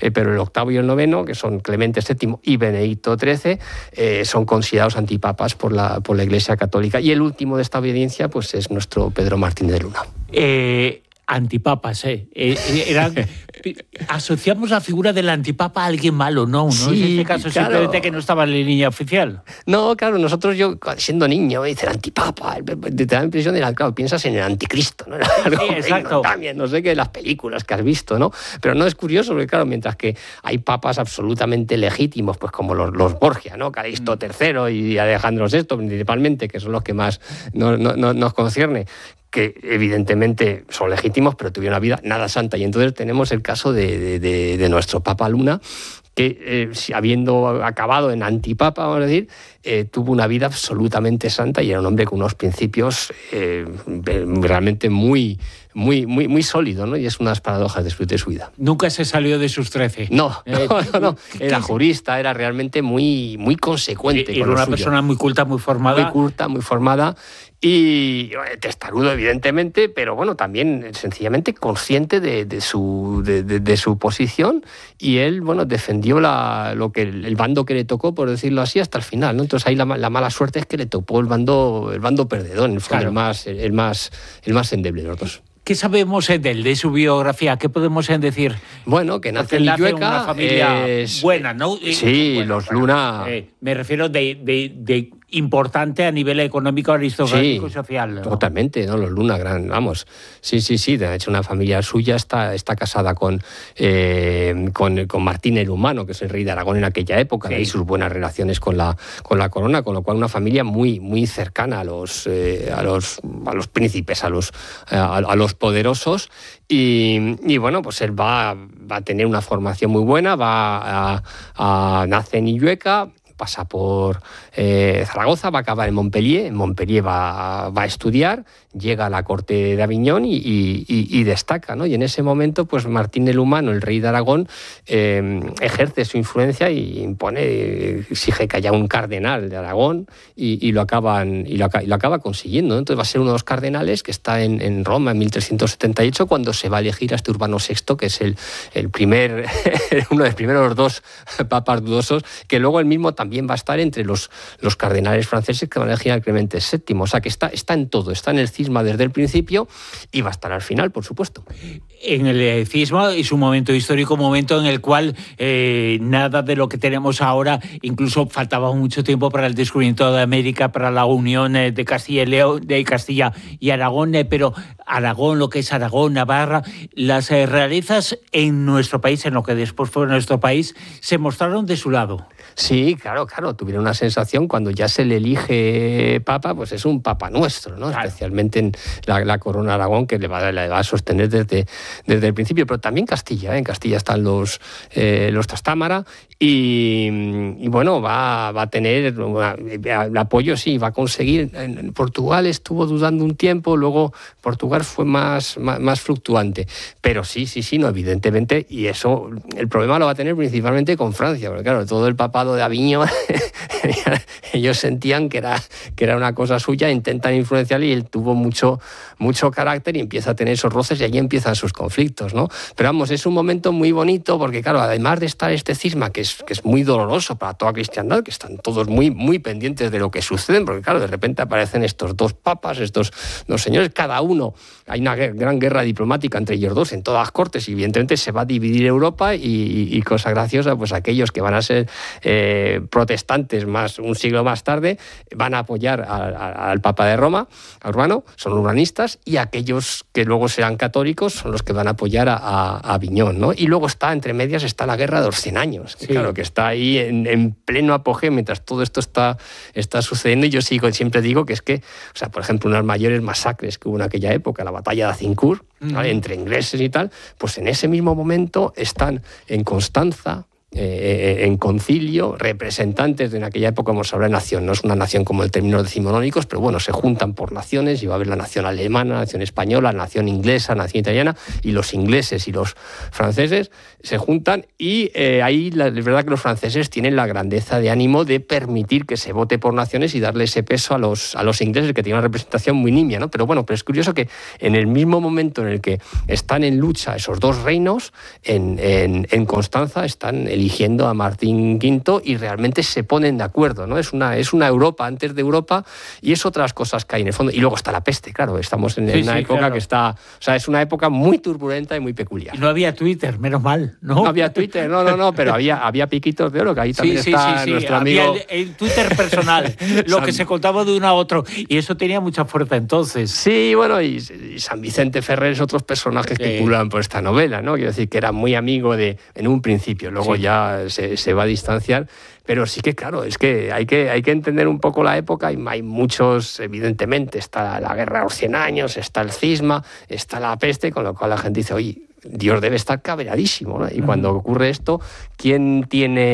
pero el octavo y el noveno, que son Clemente VII y Benedicto XIII, son considerados antipapas por la Iglesia Católica. Y el último de esta obediencia pues es nuestro Pedro Martín de Luna. Antipapas, asociamos la figura del antipapa a alguien malo, ¿no? Sí, en este caso claro. Simplemente que no estaba en la línea oficial. No, claro, yo siendo niño, me dice el antipapa, te da la impresión de, claro, piensas en el anticristo, ¿no? Sí, exacto. También, no sé qué, las películas que has visto, ¿no? Pero no es curioso, porque claro, mientras que hay papas absolutamente legítimos, pues como los Borgia, ¿no? Calixto III y Alejandro VI, principalmente, que son los que más nos concierne, que evidentemente son legítimos, pero tuvieron una vida nada santa. Y entonces tenemos el caso de nuestro Papa Luna, que habiendo acabado en antipapa, vamos a decir, tuvo una vida absolutamente santa y era un hombre con unos principios realmente muy sólidos, ¿no? Y es unas paradojas de su vida. Nunca se salió de sus 13. No. Era jurista, era realmente muy consecuente. Era una persona muy culta, muy formada. Muy culta, muy formada. Y testarudo, evidentemente, pero bueno, también sencillamente consciente de su posición, y él, bueno, defendió el bando que le tocó, por decirlo así, hasta el final, ¿no? Entonces ahí la mala suerte es que le tocó el bando perdedor, en el fondo, claro. el más endeble de los dos. ¿Qué sabemos de él, de su biografía? ¿Qué podemos decir? Bueno, que nace en Illueca, una familia buena, ¿no? Sí, bueno, los Luna... me refiero de importante a nivel económico, aristocrático y social, ¿no? Totalmente, ¿no? Los Luna, vamos. Sí. De hecho, una familia suya está casada con Martín el Humano, que es el rey de Aragón en aquella época, y sus buenas relaciones con la corona, con lo cual una familia muy cercana a los príncipes, a los poderosos. Y bueno, pues él va a tener una formación muy buena, nace en Illueca, pasa por Zaragoza, va a acabar en Montpellier va a estudiar, llega a la corte de Aviñón y destaca, ¿no? Y en ese momento, pues Martín el Humano, el rey de Aragón, ejerce su influencia y exige que haya un cardenal de Aragón y lo acaba consiguiendo, ¿no? Entonces va a ser uno de los cardenales que está en Roma en 1378, cuando se va a elegir a este Urbano VI, que es uno de los primeros dos papas dudosos, que luego él mismo también va a estar entre los cardenales franceses que van a elegir a Clemente VII. O sea que está en todo, está en el cisma desde el principio y va a estar al final, por supuesto. En el cisma es un momento histórico, momento en el cual nada de lo que tenemos ahora, incluso faltaba mucho tiempo para el descubrimiento de América, para la unión de Castilla y León, de Castilla y Aragón, pero Aragón, lo que es Aragón, Navarra, las realezas en nuestro país, en lo que después fue nuestro país, se mostraron de su lado. Sí, claro, tuvieron una sensación cuando ya se le elige papa, pues es un papa nuestro, ¿no? Claro. Especialmente en la corona de Aragón, que le va a sostener desde el principio, pero también Castilla, en Castilla están los Trastámara y bueno, va a tener el apoyo, sí, va a conseguir. En Portugal estuvo dudando un tiempo, luego Portugal fue más fluctuante, pero sí, no, evidentemente, y eso, el problema lo va a tener principalmente con Francia, porque claro, todo el papado de Aviñón, ellos sentían que era una cosa suya, intentan influenciarle y él tuvo mucho carácter y empieza a tener esos roces y allí empiezan sus conflictos, ¿no? Pero vamos, es un momento muy bonito porque claro, además de estar este cisma que es muy doloroso para toda cristiandad, que están todos muy pendientes de lo que sucede, porque claro, de repente aparecen estos dos papas, estos dos señores, cada uno, hay una gran guerra diplomática entre ellos dos en todas las cortes y evidentemente se va a dividir Europa y cosa graciosa, pues aquellos que van a ser protestantes un siglo más tarde van a apoyar al Papa de Roma, a Urbano, son urbanistas, y aquellos que luego serán católicos son los que van a apoyar a Aviñón, ¿no? Y luego entre medias está la guerra de los 100 años, que, claro, que está ahí en pleno apogeo mientras todo esto está sucediendo, y yo siempre digo que es que, o sea, por ejemplo, unas mayores masacres que hubo en aquella época, la batalla de Azincourt, ¿vale? Entre ingleses y tal, pues en ese mismo momento están en Constanza, en concilio, representantes de en aquella época, como se habla de nación, no es una nación como el término decimonónicos, pero bueno, se juntan por naciones, y va a haber la nación alemana, la nación española, la nación inglesa, la nación italiana, y los ingleses y los franceses se juntan, y ahí es verdad que los franceses tienen la grandeza de ánimo de permitir que se vote por naciones y darle ese peso a los ingleses, que tienen una representación muy nimia, ¿no? Pero bueno, pero es curioso que en el mismo momento en el que están en lucha esos dos reinos, en Constanza están eligiendo a Martín V y realmente se ponen de acuerdo, ¿no? Es una Europa antes de Europa, y es otras cosas que hay en el fondo. Y luego está la peste, claro, estamos en una época claro, que está... O sea, es una época muy turbulenta y muy peculiar. Y no había Twitter, menos mal, ¿no? No había Twitter, no, pero había piquitos de oro, que ahí también está nuestro amigo... Había el Twitter personal, lo que se contaba de uno a otro, y eso tenía mucha fuerza entonces. Sí, bueno, y San Vicente Ferrer es otros personajes que circulan por esta novela, ¿no? Quiero decir que era muy amigo en un principio, luego ya se va a distanciar, pero sí que claro, es que hay que entender un poco la época, y hay muchos, evidentemente, está la guerra de los 100 años, está el cisma, está la peste, con lo cual la gente dice, oye, Dios debe estar cabreadísimo, ¿no? Y cuando ocurre esto, ¿quién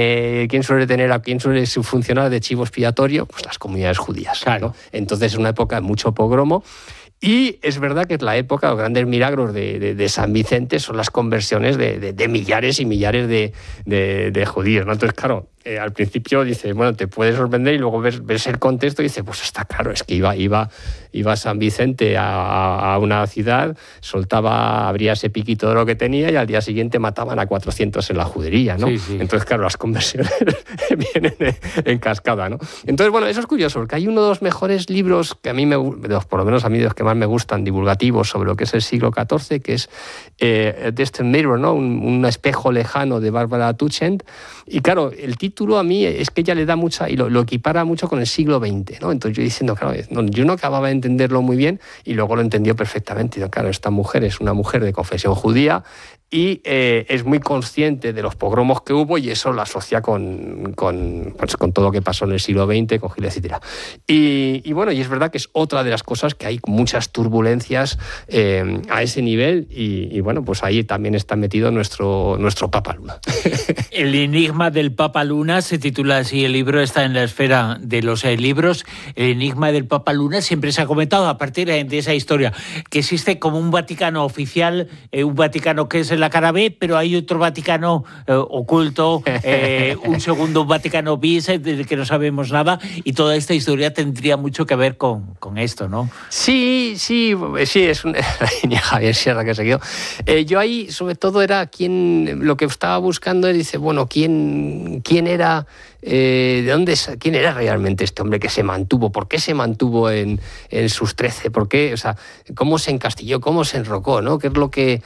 suele funcionar de chivo expiatorio? Pues las comunidades judías, claro, ¿no? Entonces es una época de mucho pogromo. Y es verdad que es la época, los grandes milagros de San Vicente son las conversiones de millares y millares de judíos, ¿no? Entonces, claro, al principio dices, bueno, te puede sorprender, y luego ves el contexto y dices, pues está claro, es que iba San Vicente a una ciudad, abría ese piquito de lo que tenía, y al día siguiente mataban a 400 en la judería, ¿no? Sí. Entonces, claro, las conversiones vienen en cascada, ¿no? Entonces, bueno, eso es curioso, porque hay uno de los mejores libros que a mí por lo menos a mí de los que más me gustan, divulgativos sobre lo que es el siglo XIV, que es Distant Mirror, ¿no? Un espejo lejano, de Bárbara Tuchent. Y claro, el título a mí es que ella le da mucha, y lo equipara mucho con el siglo XX, ¿no? Entonces yo diciendo, claro, yo no acababa de entenderlo muy bien, y luego lo entendió perfectamente. Y claro, esta mujer es una mujer de confesión judía, y es muy consciente de los pogromos que hubo, y eso lo asocia con todo lo que pasó en el siglo XX, con Gilles, etc. Y bueno, y es verdad que es otra de las cosas, que hay muchas turbulencias a ese nivel, y bueno, pues ahí también está metido nuestro Papa Luna. El enigma del Papa Luna se titula así, el libro está en la esfera de los libros. El enigma del Papa Luna, siempre se ha comentado a partir de esa historia, que existe como un Vaticano oficial, un Vaticano que es la cara B, pero hay otro Vaticano oculto, un segundo Vaticano bis, del que no sabemos nada, y toda esta historia tendría mucho que ver con esto, ¿no? Sí, es una línea Javier Sierra que seguido. Yo ahí, sobre todo, era lo que estaba buscando, dice, bueno, ¿quién era? ¿Quién era realmente este hombre que se mantuvo? ¿Por qué se mantuvo en sus 13? ¿Por qué? O sea, ¿cómo se encastilló? ¿Cómo se enrocó? ¿No? ¿Qué es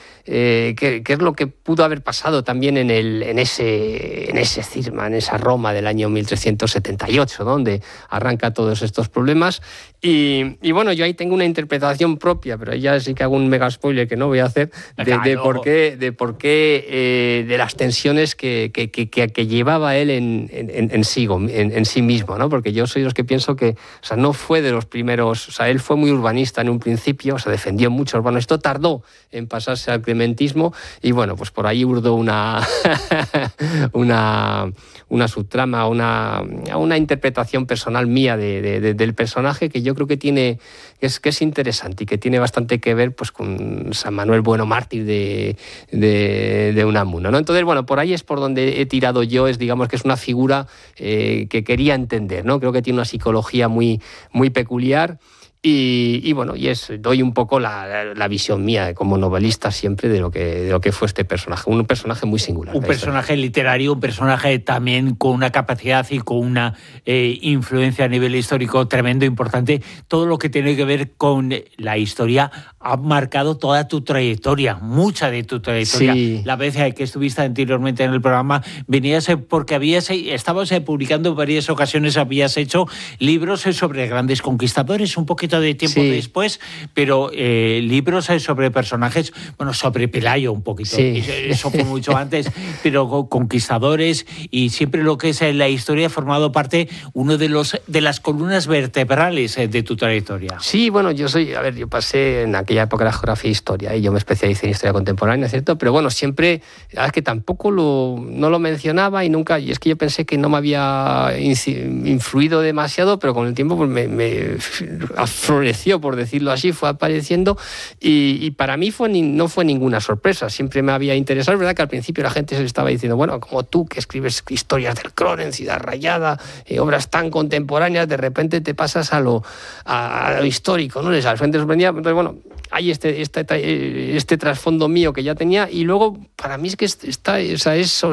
lo que pudo haber pasado también en ese cisma, en esa Roma del año 1378, donde arranca todos estos problemas? Y bueno, yo ahí tengo una interpretación propia, pero ya sí que hago un mega spoiler que no voy a hacer, de por qué de las tensiones que llevaba él en sí mismo, ¿no? Porque yo soy de los que pienso que, o sea, no fue de los primeros, o sea, él fue muy urbanista en un principio, o sea, defendió mucho urbano. Esto tardó en pasarse al clementismo, y bueno, pues por ahí urdó una subtrama, una interpretación personal mía del personaje, que yo creo que es interesante, y que tiene bastante que ver, pues, con San Manuel Bueno, mártir de Unamuno, ¿no? Entonces, bueno, por ahí es por donde he tirado yo, digamos que es una figura que quería entender, ¿no? Creo que tiene una psicología muy, muy peculiar. Y bueno, doy un poco la visión mía como novelista siempre de lo que fue este personaje, un personaje muy singular. Un personaje literario, un personaje también con una capacidad y con una influencia a nivel histórico tremendo, importante. Todo lo que tiene que ver con la historia ha marcado toda tu trayectoria, mucha de tu trayectoria. Sí. La vez que estuviste anteriormente en el programa, venías porque estabas publicando en varias ocasiones, habías hecho libros sobre grandes conquistadores, un poquito poquito de tiempo después, pero libros sobre personajes, bueno, sobre Pelayo un poquito, eso fue mucho antes, pero conquistadores, y siempre lo que es la historia ha formado parte uno de las columnas vertebrales de tu trayectoria. Sí, bueno, yo pasé en aquella época la geografía e historia, y yo me especialicé en historia contemporánea, ¿cierto? Pero bueno, siempre, la verdad es que tampoco no lo mencionaba y es que yo pensé que no me había influido demasiado, pero con el tiempo pues me floreció, por decirlo así, fue apareciendo, y para mí no fue ninguna sorpresa, siempre me había interesado. Es verdad que al principio la gente se le estaba diciendo, bueno, como tú que escribes historias del Cron en Ciudad Rayada, obras tan contemporáneas, de repente te pasas a lo histórico, ¿no? La gente sorprendía. Entonces, bueno, hay este trasfondo mío que ya tenía, y luego para mí es que es